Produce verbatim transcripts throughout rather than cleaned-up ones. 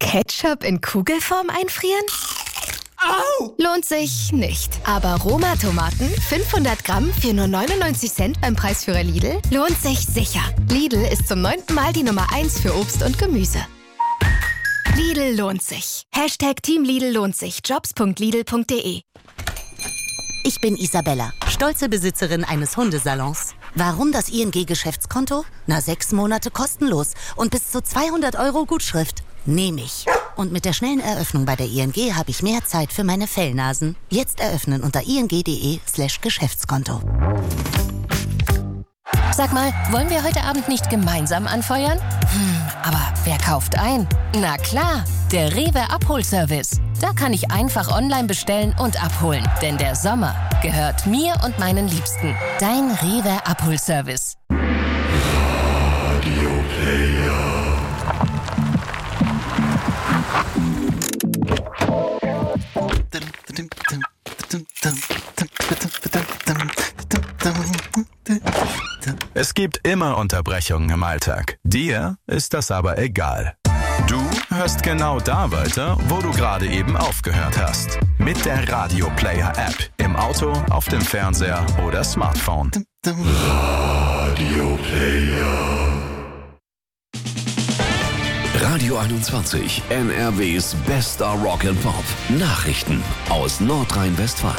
Ketchup in Kugelform einfrieren? Au! Lohnt sich nicht. Aber Roma-Tomaten, fünfhundert Gramm für nur neunundneunzig Cent beim Preisführer Lidl, lohnt sich sicher. Lidl ist zum neunten Mal die Nummer eins für Obst und Gemüse. Lidl lohnt sich. Hashtag Team Lidl lohnt sich. Jobs punkt lidl punkt de. Ich bin Isabella, stolze Besitzerin eines Hundesalons. Warum das I N G-Geschäftskonto? Na, sechs Monate kostenlos und bis zu zweihundert Euro Gutschrift. Nehme ich. Und mit der schnellen Eröffnung bei der I N G habe ich mehr Zeit für meine Fellnasen. Jetzt eröffnen unter ing.de slash Geschäftskonto. Sag mal, wollen wir heute Abend nicht gemeinsam anfeuern? Hm, aber wer kauft ein? Na klar, der Rewe Abholservice. Da kann ich einfach online bestellen und abholen. Denn der Sommer gehört mir und meinen Liebsten. Dein Rewe Abholservice. Radio Player. Es gibt immer Unterbrechungen im Alltag. Dir ist das aber egal. Du hörst genau da weiter, wo du gerade eben aufgehört hast. Mit der Radio Player App. Im Auto, auf dem Fernseher oder Smartphone. Radio Player. Radio einundzwanzig, N R Ws bester Rock and Pop. Nachrichten aus Nordrhein-Westfalen.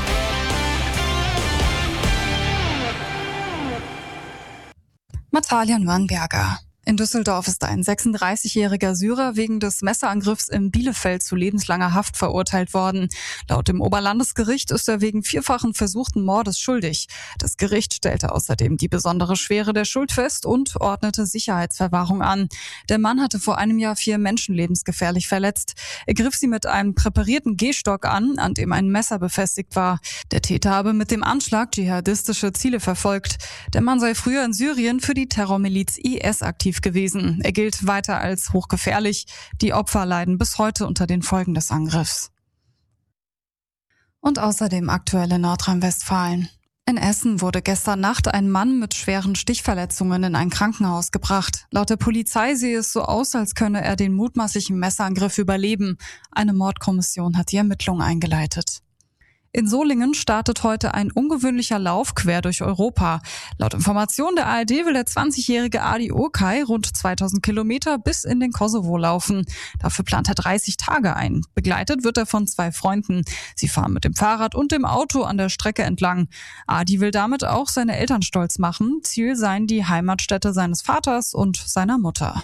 Matalian Wannberger. In Düsseldorf ist ein sechsunddreißigjähriger Syrer wegen des Messerangriffs in Bielefeld zu lebenslanger Haft verurteilt worden. Laut dem Oberlandesgericht ist er wegen vierfachen versuchten Mordes schuldig. Das Gericht stellte außerdem die besondere Schwere der Schuld fest und ordnete Sicherheitsverwahrung an. Der Mann hatte vor einem Jahr vier Menschen lebensgefährlich verletzt. Er griff sie mit einem präparierten Gehstock an, an dem ein Messer befestigt war. Der Täter habe mit dem Anschlag dschihadistische Ziele verfolgt. Der Mann sei früher in Syrien für die Terrormiliz I S aktiv gewesen. Er gilt weiter als hochgefährlich. Die Opfer leiden bis heute unter den Folgen des Angriffs. Und außerdem aktuelle Nordrhein-Westfalen. In Essen wurde gestern Nacht ein Mann mit schweren Stichverletzungen in ein Krankenhaus gebracht. Laut der Polizei sehe es so aus, als könne er den mutmaßlichen Messerangriff überleben. Eine Mordkommission hat die Ermittlungen eingeleitet. In Solingen startet heute ein ungewöhnlicher Lauf quer durch Europa. Laut Informationen der A R D will der zwanzigjährige Adi Okay rund zweitausend Kilometer bis in den Kosovo laufen. Dafür plant er dreißig Tage ein. Begleitet wird er von zwei Freunden. Sie fahren mit dem Fahrrad und dem Auto an der Strecke entlang. Adi will damit auch seine Eltern stolz machen. Ziel seien die Heimatstätte seines Vaters und seiner Mutter.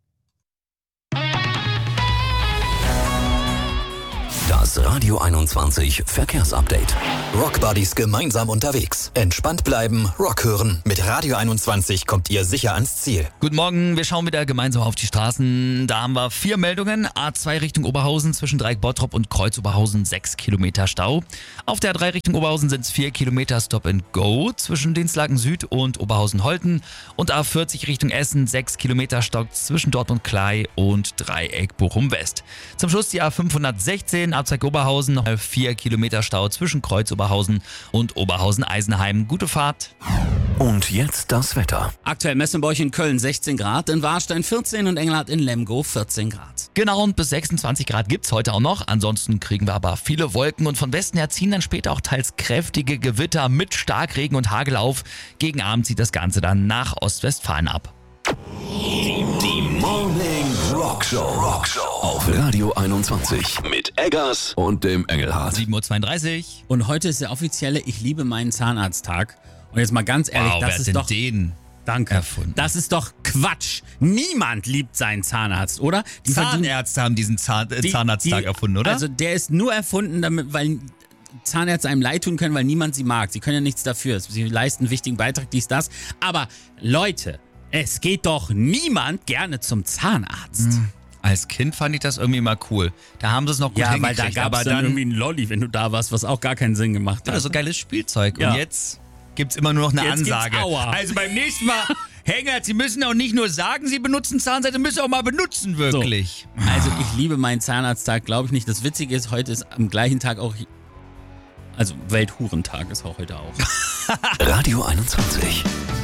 Das Radio einundzwanzig Verkehrsupdate. Rockbuddies gemeinsam unterwegs. Entspannt bleiben, Rock hören. Mit Radio einundzwanzig kommt ihr sicher ans Ziel. Guten Morgen, wir schauen wieder gemeinsam auf die Straßen. Da haben wir vier Meldungen. A zwei Richtung Oberhausen zwischen Dreieck-Bottrop und Kreuz-Oberhausen sechs Kilometer Stau. Auf der A drei Richtung Oberhausen sind es vier Kilometer Stop and Go zwischen Dinslaken Süd und Oberhausen-Holten. Und A vierzig Richtung Essen sechs Kilometer Stau zwischen Dortmund-Klei und Dreieck Bochum-West. Zum Schluss die A fünfhundertsechzehn Abzweig-Oberhausen, vier Kilometer Stau zwischen Kreuz-Oberhausen und Oberhausen-Eisenheim. Gute Fahrt. Und jetzt das Wetter. Aktuell messen bei euch in Köln sechzehn Grad, in Warstein vierzehn und Engelhardt in Lemgo vierzehn Grad. Genau, und bis sechsundzwanzig Grad gibt's heute auch noch. Ansonsten kriegen wir aber viele Wolken und von Westen her ziehen dann später auch teils kräftige Gewitter mit Starkregen und Hagel auf. Gegen Abend zieht das Ganze dann nach Ostwestfalen ab. Die Morning Rock Show. Rock Show auf Radio einundzwanzig mit Eggers und dem Engelhardt. sieben Uhr zweiunddreißig. Und heute ist der offizielle Ich liebe meinen Zahnarzttag. Und jetzt mal ganz ehrlich, Wow, das wer ist hat doch... denn den Danke. erfunden? Das ist doch Quatsch. Niemand liebt seinen Zahnarzt, oder? Die Zahnärzte haben diesen Zahn, äh, die, Zahnarzttag die, erfunden, oder? Also der ist nur erfunden, damit, weil Zahnärzte einem leid tun können, weil niemand sie mag. Sie können ja nichts dafür. Sie leisten einen wichtigen Beitrag, dies, das. Aber Leute, es geht doch niemand gerne zum Zahnarzt. Mhm. Als Kind fand ich das irgendwie immer cool. Da haben sie es noch gut Ja, hingekriegt. weil da gab es dann, dann irgendwie einen Lolli, wenn du da warst, was auch gar keinen Sinn gemacht hat. Ja, so geiles Spielzeug. Ja. Und jetzt gibt's immer nur noch eine Jetzt Ansage. gibt's Aua. Also beim nächsten Mal, Hängert, Sie müssen auch nicht nur sagen, Sie benutzen Zahnseide, Sie müssen auch mal benutzen, wirklich. So. Also ich liebe meinen Zahnarzttag, glaube ich nicht. Das Witzige ist, heute ist am gleichen Tag auch... Also Welthurentag ist auch heute auch. Radio einundzwanzig.